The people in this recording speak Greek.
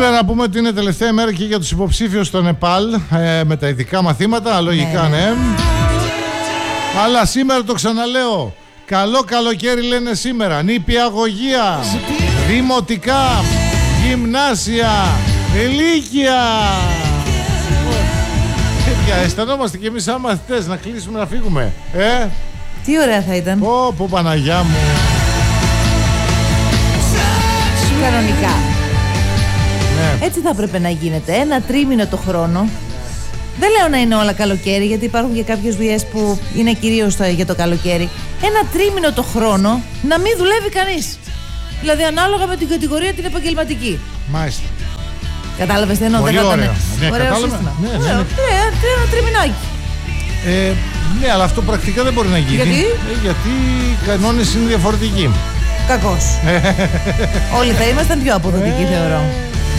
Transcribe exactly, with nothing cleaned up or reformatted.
Σήμερα να πούμε ότι είναι τελευταία μέρα και για τους υποψήφιους στο Νεπάλ ε, με τα ειδικά μαθήματα, λογικά ναι. ναι. Αλλά σήμερα το ξαναλέω, καλό καλοκαίρι λένε σήμερα, νηπιαγωγεία, δημοτικά, γυμνάσια, ηλίκια. Παιδιά, αισθανόμαστε κι εμείς σαν μαθητές να κλείσουμε να φύγουμε. Ε? Τι ωραία θα ήταν. Πω, πω, Παναγιά μου. Κανονικά. Ναι. Έτσι θα έπρεπε να γίνεται. Ένα τρίμηνο το χρόνο. Δεν λέω να είναι όλα καλοκαίρι, γιατί υπάρχουν και κάποιες δουλειές που είναι κυρίως για το καλοκαίρι. Ένα τρίμηνο το χρόνο να μην δουλεύει κανείς. Δηλαδή ανάλογα με την κατηγορία την επαγγελματική. Μάλιστα. Κατάλαβες τι εννοώ? Πολύ δεν ωραίο. Ναι, ωραίο κατάλαβα. σύστημα. Ναι, ναι, ναι. Ωραίο. Ναι, ένα τριμηνάκι. Ε, ναι, αλλά αυτό πρακτικά δεν μπορεί να γίνει. Γιατί? Ε, γιατί οι κανόνες είναι διαφορετικοί. Κακώς. Όλοι θα ήμασταν πιο αποδοτικοί, Ε, θεωρώ.